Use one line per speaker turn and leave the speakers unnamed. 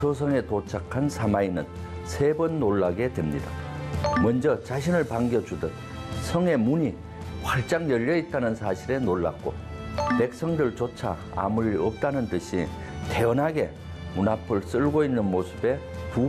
조성에 도착한 사마이는 3번 놀라게 됩니다. 먼저 자신을 반겨주듯 성의 문이 활짝 열려 있다는 사실에 놀랐고, 백성들조차 아무 일 없다는 듯이 태연하게 문 앞을 쓸고 있는 모습에